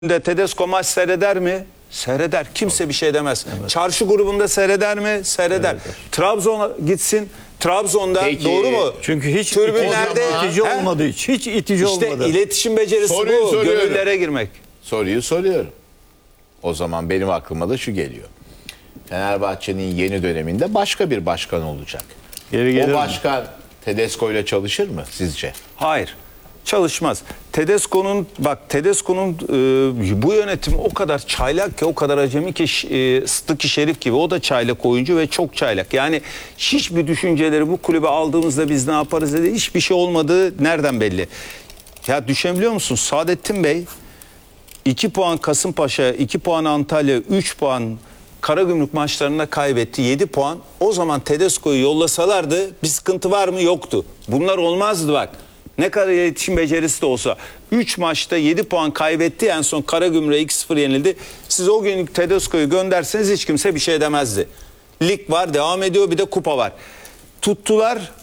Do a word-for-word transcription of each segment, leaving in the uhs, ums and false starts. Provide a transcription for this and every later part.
de Tedesco maç seyreder mi? Seyreder. Kimse bir şey demez. Evet. Çarşı grubunda seyreder mi? Seyreder. Evet. Trabzon'a gitsin. Trabzon'da Peki, doğru mu? Çünkü hiç tribünlerde itici he? olmadı hiç. Hiç itici işte olmadı. iletişim becerisi Soruyu bu. soruyorum. Gönüllere girmek. Soruyu soruyorum. O zaman benim aklıma da şu geliyor. Fenerbahçe'nin yeni döneminde başka bir başkan olacak. Geri gelir O mi? başkan Tedesco ile çalışır mı sizce? Hayır. Çalışmaz. Tedesco'nun bak Tedesco'nun e, bu yönetimi o kadar çaylak ki, o kadar acemi ki, e, Sıddık-ı Şerif gibi o da çaylak oyuncu ve çok çaylak. Yani hiçbir düşünceleri bu kulübe aldığımızda biz ne yaparız dedi. Hiçbir şey olmadığı nereden belli? Ya düşünebiliyor musun? Saadettin Bey iki puan Kasımpaşa, iki puan Antalya, üç puan Karagümrük maçlarında kaybetti. yedi puan. O zaman Tedesco'yu yollasalardı bir sıkıntı var mı? Yoktu. Bunlar olmazdı bak. Ne kadar iletişim becerisi de olsa. üç maçta yedi puan kaybetti. En son Karagümrük'e iki sıfır yenildi. Siz o gün Tedesco'yu gönderseniz hiç kimse bir şey demezdi. Lig var, devam ediyor, bir de kupa var. Tuttular.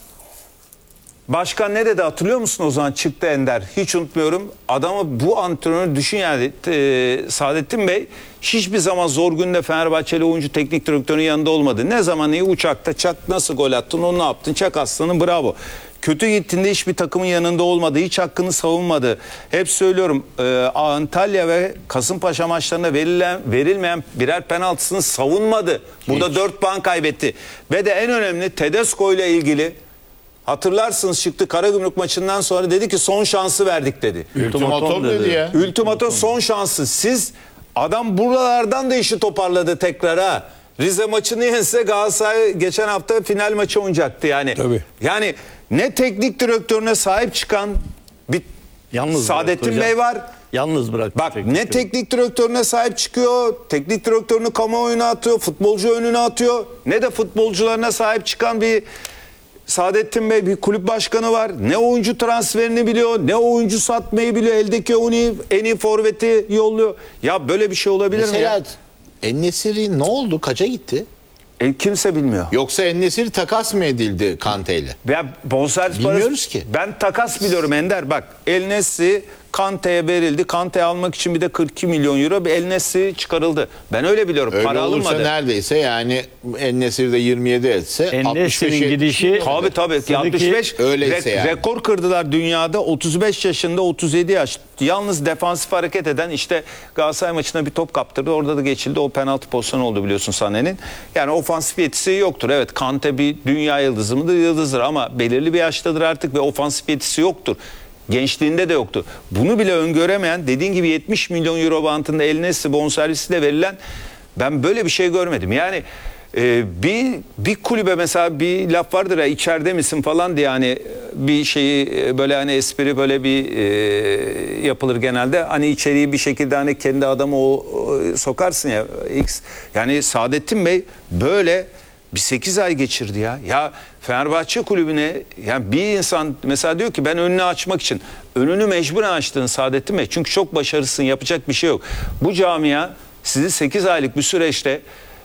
Başkan ne dedi hatırlıyor musun o zaman? Çıktı Ender. Hiç unutmuyorum. Adamı bu antrenörü düşün yani. E, Saadettin Bey hiçbir zaman zor günde Fenerbahçeli oyuncu teknik direktörünün yanında olmadı. Ne zaman iyi uçakta çak nasıl gol attın onu ne yaptın? Çak aslanım bravo. Kötü gittiğinde hiçbir takımın yanında olmadı. Hiç hakkını savunmadı. Hep söylüyorum e, Antalya ve Kasımpaşa maçlarında verilen, verilmeyen birer penaltısını savunmadı. Burada dört puan kaybetti. Ve de en önemli Tedesco ile ilgili hatırlarsınız çıktı Karagümrük maçından sonra dedi ki son şansı verdik dedi. Ultimatom dedi. dedi ya. Ultimatom son şansı. Siz adam buralardan da işi toparladı tekrar ha. Rize maçını yense Galatasaray geçen hafta final maçı oynayacaktı yani. Tabii. Yani ne teknik direktörüne sahip çıkan bir Yalnız Saadettin Bey var. Yalnız bırak. Bak ne teknik direktörüne sahip çıkıyor, teknik direktörünü kamuoyuna atıyor, futbolcu önüne atıyor. Ne de futbolcularına sahip çıkan bir Saadettin Bey, bir kulüp başkanı var. Ne oyuncu transferini biliyor, ne oyuncu satmayı biliyor. Eldeki en iyi, en iyi forveti yolluyor. Ya böyle bir şey olabilir Mesela mi? En-Nesyri ne oldu? Kaça gitti? E, kimse bilmiyor. Yoksa En-Nesyri takas mı edildi Kante ile? Ya bonservis Bilmiyoruz parası, ki. Ben takas biliyorum Ender. Bak El Nesri Kante'ye verildi. Kante'yi almak için bir de kırk iki milyon euro bir El Nesri çıkarıldı. Ben öyle biliyorum. Öyle Para olursa alınmadı. neredeyse yani En-Nesyri de yirmi yedi etse altmış beşe gidişi Tabii tabii. Sıddık altmış beş öyleyse re- yani. rekor kırdılar dünyada. otuz beş yaşında otuz yedi yaş. Yalnız defansif hareket eden işte Galatasaray maçına bir top kaptırdı. Orada da geçildi. O penaltı pozisyonu oldu biliyorsun Sané'nin. Yani ofansif yetisi yoktur. Evet Kante bir dünya yıldızı mıdır? Yıldızdır ama belirli bir yaştadır artık ve ofansif yetisi yoktur. Gençliğinde de yoktu. Bunu bile öngöremeyen dediğin gibi yetmiş milyon euro bantında El Nesri bonservisiyle verilen ben böyle bir şey görmedim. Yani e, bir bir kulübe mesela bir laf vardır ya içeride misin falan diye hani bir şeyi e, böyle hani espri böyle bir e, yapılır genelde. Hani içeriği bir şekilde hani kendi adamı o, o sokarsın ya X. Yani Saadettin Bey böyle bir sekiz ay geçirdi ya. Ya Fenerbahçe kulübüne yani bir insan mesela diyor ki ben önünü açmak için önünü mecburen açtığın Saadettin Bey. Çünkü çok başarısın yapacak bir şey yok. Bu camia sizi sekiz aylık bir süreçte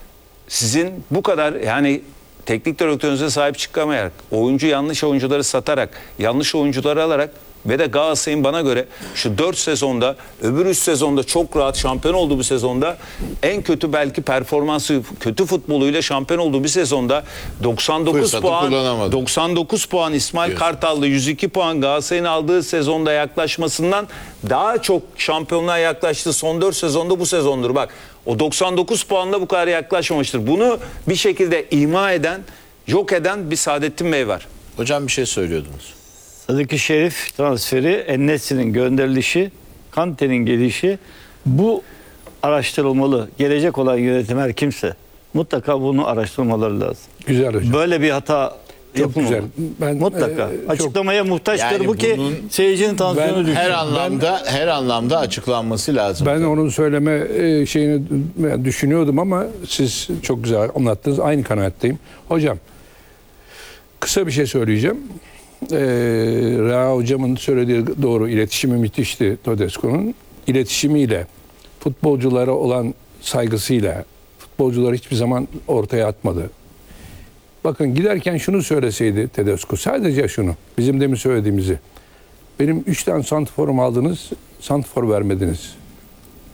sizin bu kadar yani teknik direktörünüze sahip çıkamayarak, oyuncu yanlış oyuncuları satarak, yanlış oyuncuları alarak ve de Galatasaray'ın bana göre şu dört sezonda, öbür üç sezonda çok rahat şampiyon olduğu bir sezonda en kötü belki performansı, kötü futboluyla şampiyon olduğu bir sezonda doksan dokuz Fırsatı puan, kullanamadı. doksan dokuz puan İsmail Diyorsun. Kartal'da yüz iki puan Galatasaray'ın aldığı sezonda yaklaşmasından daha çok şampiyonluğa yaklaştığı son dört sezonda bu sezondur. Bak o doksan dokuz puanla bu kadar yaklaşmamıştır. Bunu bir şekilde ima eden, yok eden bir Saadettin Bey var. Hocam bir şey söylüyordunuz. Sıddık-ı Şerif transferi, En-Nesyri'nin gönderilişi, Kante'nin gelişi bu araştırılmalı. Gelecek olan yönetim her kimse mutlaka bunu araştırmaları lazım. Güzel hocam. Böyle bir hata Çok yapılmamalı. güzel. Ben, Mutlaka. e, çok- Açıklamaya muhtaçtır Yani bu ki bunun- seyircinin tansiyonu Ben- düşsün. Her anlamda her anlamda açıklanması lazım. Ben onun söyleme e, şeyini düşünüyordum ama siz çok güzel anlattınız. Aynı kanaatteyim. Hocam kısa bir şey söyleyeceğim. Ee, Rea hocamın söylediği doğru. İletişimi müthişti Tedesco'nun. İletişimiyle, futbolculara olan saygısıyla, futbolcuları hiçbir zaman ortaya atmadı. Bakın giderken şunu söyleseydi Tedesco, sadece şunu, bizim demin söylediğimizi. Benim üç tane santrforum aldınız, santrfor vermediniz.